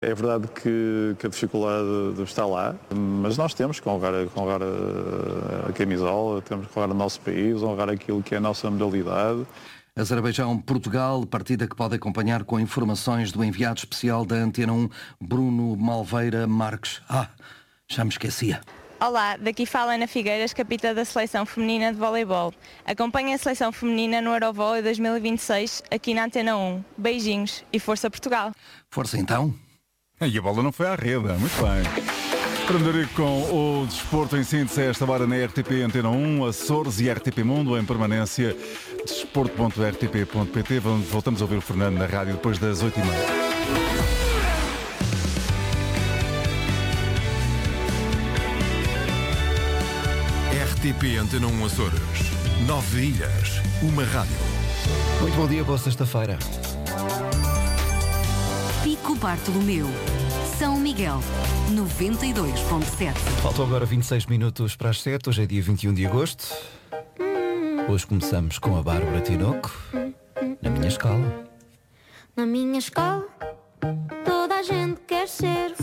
É verdade que a dificuldade está lá, mas nós temos que honrar a camisola, temos que honrar o nosso país, honrar aquilo que é a nossa modalidade. Azerbaijão-Portugal, partida que pode acompanhar com informações do enviado especial da Antena 1, Bruno Malveira Marques. Já me esquecia. Olá, daqui fala Ana Figueiras, capitã da Seleção Feminina de Voleibol. Acompanhe a Seleção Feminina no Eurovôlei 2026 aqui na Antena 1. Beijinhos e força Portugal. Força então. E a bola não foi à rede, muito bem. Frederico com o desporto em síntese esta hora na RTP Antena 1, Açores e RTP Mundo em permanência, desporto.rtp.pt. Voltamos a ouvir o Fernando na rádio depois das 8h30. RTP Antena 1 Açores. 9 ilhas, uma rádio. Muito bom dia, boa sexta-feira. Pico Bartolomeu, São Miguel, 92.7. Faltam agora 26 minutos para as 7, hoje é dia 21 de agosto. Hoje começamos com a Bárbara Tinoco, na minha escola. Na minha escola, toda a gente quer ser